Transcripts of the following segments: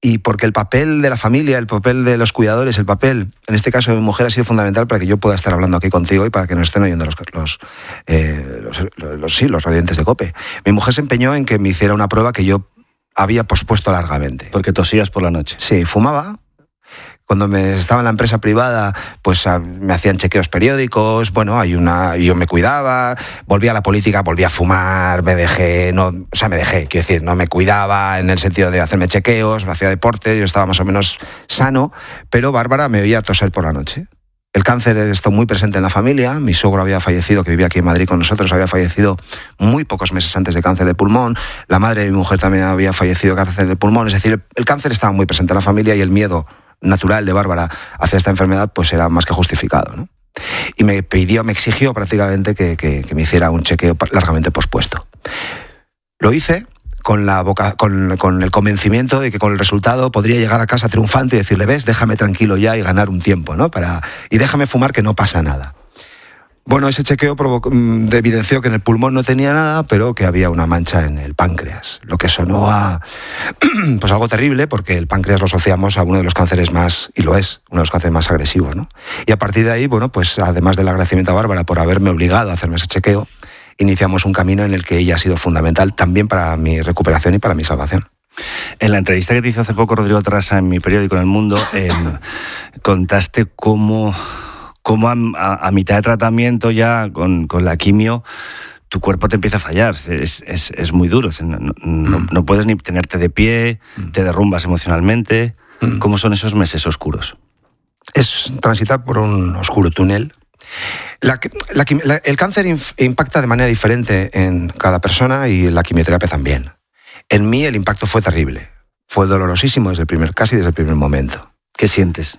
y porque el papel de la familia, el papel de los cuidadores, el papel, en este caso de mi mujer, ha sido fundamental para que yo pueda estar hablando aquí contigo y para que nos estén oyendo los radiantes de COPE. Mi mujer se empeñó en que me hiciera una prueba que yo había pospuesto largamente. Porque tosías por la noche. Sí, fumaba. Cuando estaba en la empresa privada, pues me hacían chequeos periódicos, bueno, yo me cuidaba, volví a la política, volví a fumar, me dejé, quiero decir, no me cuidaba en el sentido de hacerme chequeos, me hacía deporte, yo estaba más o menos sano, pero Bárbara me oía toser por la noche. El cáncer está muy presente en la familia. Mi suegro había fallecido, que vivía aquí en Madrid con nosotros, había fallecido muy pocos meses antes de cáncer de pulmón. La madre de mi mujer también había fallecido de cáncer de pulmón. Es decir, el cáncer estaba muy presente en la familia y el miedo natural de Bárbara hacia esta enfermedad pues era más que justificado, ¿no? Y me exigió prácticamente que me hiciera un chequeo largamente pospuesto. Lo hice con el convencimiento de que con el resultado podría llegar a casa triunfante y decirle, ves, déjame tranquilo ya y ganar un tiempo, ¿no? Y déjame fumar, que no pasa nada. Bueno, ese chequeo evidenció que en el pulmón no tenía nada, pero que había una mancha en el páncreas, lo que sonó a pues algo terrible, porque el páncreas lo asociamos a uno de los cánceres más, y lo es, uno de los cánceres más agresivos, ¿no? Y a partir de ahí, bueno, pues además del agradecimiento a Bárbara por haberme obligado a hacerme ese chequeo, iniciamos un camino en el que ella ha sido fundamental también para mi recuperación y para mi salvación. En la entrevista que te hizo hace poco Rodrigo Trasa en mi periódico En El Mundo, contaste cómo a mitad de tratamiento ya con la quimio tu cuerpo te empieza a fallar. Es muy duro. No puedes ni tenerte de pie, te derrumbas emocionalmente. ¿Cómo son esos meses oscuros? Es transitar por un oscuro túnel. El cáncer impacta de manera diferente en cada persona y la quimioterapia también. En mí el impacto fue terrible. Fue dolorosísimo casi desde el primer momento. ¿Qué sientes?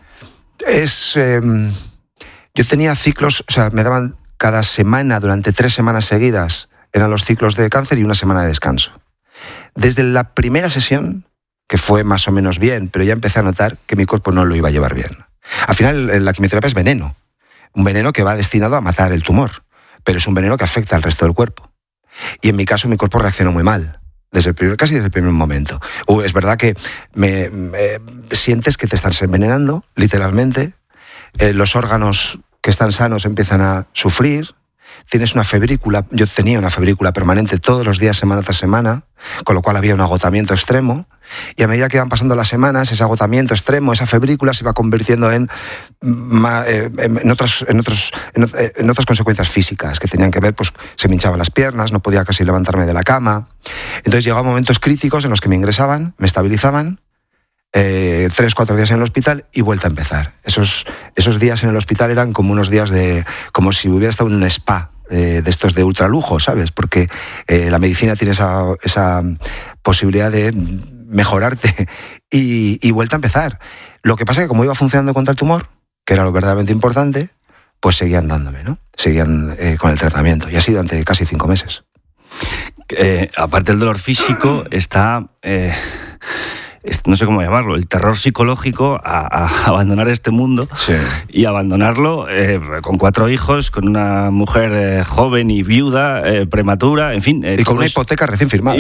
Yo tenía ciclos, o sea, me daban cada semana, durante 3 semanas seguidas, eran los ciclos de cáncer y una semana de descanso. Desde la primera sesión, que fue más o menos bien, pero ya empecé a notar que mi cuerpo no lo iba a llevar bien. Al final, la quimioterapia es veneno. Un veneno que va destinado a matar el tumor, pero es un veneno que afecta al resto del cuerpo. Y en mi caso, mi cuerpo reaccionó muy mal, casi desde el primer momento. Es verdad que sientes que te estás envenenando, literalmente. Los órganos que están sanos empiezan a sufrir. Tienes una febrícula. Yo tenía una febrícula permanente todos los días, semana tras semana, con lo cual había un agotamiento extremo. Y a medida que iban pasando las semanas, ese agotamiento extremo, esa febrícula se iba convirtiendo en otras consecuencias físicas que tenían que ver, pues se me hinchaban las piernas, no podía casi levantarme de la cama. Entonces llegaban momentos críticos en los que me ingresaban, me estabilizaban, 3-4 días en el hospital y vuelta a empezar. Esos días en el hospital eran como unos días como si hubiera estado en un spa de estos de ultralujo, ¿sabes? Porque la medicina tiene esa posibilidad de mejorarte y vuelta a empezar. Lo que pasa es que como iba funcionando contra el tumor, que era lo verdaderamente importante, pues seguían dándome, ¿no? Seguían con el tratamiento y así durante casi 5 meses. Aparte del dolor físico está... no sé cómo llamarlo, el terror psicológico a abandonar este mundo. Sí. Y abandonarlo con 4 hijos, con una mujer joven y viuda, prematura, en fin. Y con una hipoteca recién firmada.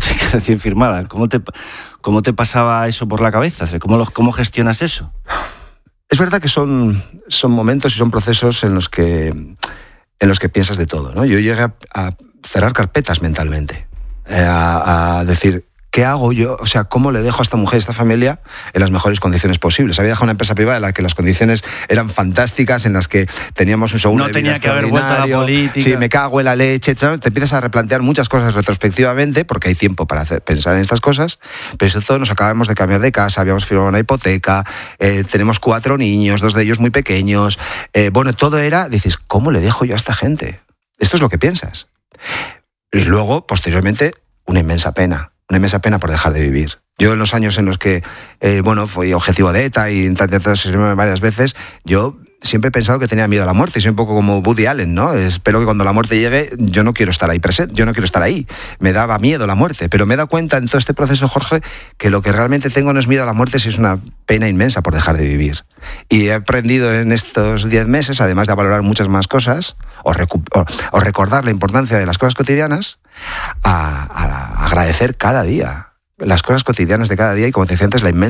¿Cómo te pasaba eso por la cabeza? ¿Cómo gestionas eso? Es verdad que son momentos y son procesos en los que piensas de todo, ¿no? Yo llegué a cerrar carpetas mentalmente, a decir... ¿Qué hago yo? O sea, ¿cómo le dejo a esta mujer, a esta familia, en las mejores condiciones posibles? Había dejado una empresa privada en la que las condiciones eran fantásticas, en las que teníamos un seguro de vida extraordinario. No tenía que haber vuelto a la política. Sí, me cago en la leche. Te empiezas a replantear muchas cosas retrospectivamente, porque hay tiempo para pensar en estas cosas, pero sobre todo nos acabamos de cambiar de casa, habíamos firmado una hipoteca, tenemos 4 niños, 2 de ellos muy pequeños. Bueno, todo era, dices, ¿cómo le dejo yo a esta gente? Esto es lo que piensas. Y luego, posteriormente, una inmensa pena por dejar de vivir. Yo en los años en los que, fui objetivo de ETA y intenté servirme varias veces, yo siempre he pensado que tenía miedo a la muerte. Soy un poco como Woody Allen, ¿no? Espero que cuando la muerte llegue, yo no quiero estar ahí presente, yo no quiero estar ahí. Me daba miedo la muerte, pero me he dado cuenta en todo este proceso, Jorge, que lo que realmente tengo no es miedo a la muerte, sino es una pena inmensa por dejar de vivir. Y he aprendido en estos 10 meses, además de valorar muchas más cosas, o recordar la importancia de las cosas cotidianas, a agradecer cada día, las cosas cotidianas de cada día y, como te decía antes, la inmensa